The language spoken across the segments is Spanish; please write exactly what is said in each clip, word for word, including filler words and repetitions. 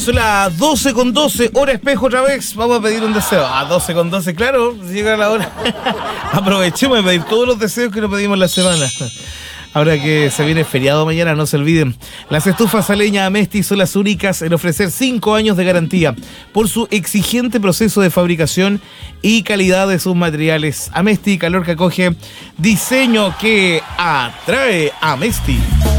Son las doce con doce, hora espejo otra vez. Vamos a pedir un deseo. A doce con doce, claro, llega la hora. Aprovechemos de pedir todos los deseos que nos pedimos la semana. Ahora que se viene feriado mañana, no se olviden. Las estufas a leña Amesti son las únicas en ofrecer cinco años de garantía por su exigente proceso de fabricación y calidad de sus materiales. Amesti, calor que acoge, diseño que atrae. Amesti.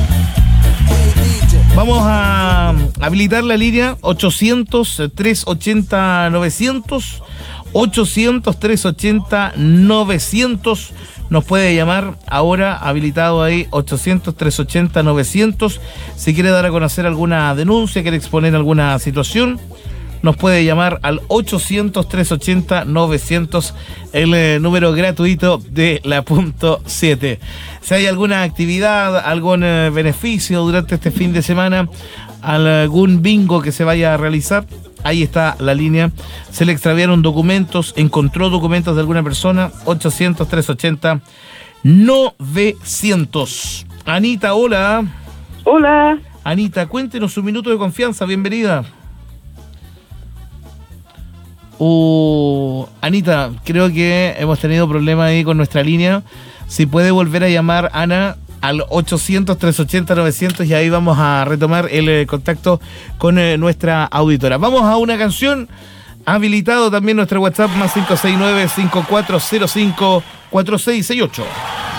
Vamos a habilitar la línea ochocientos, trescientos ochenta, novecientos. ochocientos, trescientos ochenta, novecientos. Nos puede llamar ahora, habilitado ahí, ochocientos, trescientos ochenta, novecientos. Si quiere dar a conocer alguna denuncia, quiere exponer alguna situación, nos puede llamar al ochocientos, trescientos ochenta, novecientos, el eh, número gratuito de la punto siete. Si hay alguna actividad, algún eh, beneficio durante este fin de semana, algún bingo que se vaya a realizar, ahí está la línea. Se le extraviaron documentos, encontró documentos de alguna persona, ochocientos, trescientos ochenta, novecientos. Anita, hola. Hola. Anita, cuéntenos un minuto de confianza, bienvenida. Uh, Anita, creo que hemos tenido problemas ahí con nuestra línea. Si puede volver a llamar, Ana, al ochocientos, trescientos ochenta, novecientos, y ahí vamos a retomar el eh, contacto con eh, nuestra auditora. Vamos a una canción. Habilitado también nuestro WhatsApp más cinco seis nueve, cinco cuatro cero cinco, cuatro seis seis ocho.